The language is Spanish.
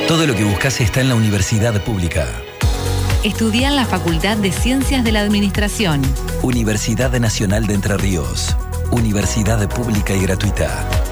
Todo lo que buscas está en la Universidad Pública. Estudia en la Facultad de Ciencias de la Administración. Universidad Nacional de Entre Ríos. Universidad pública y gratuita.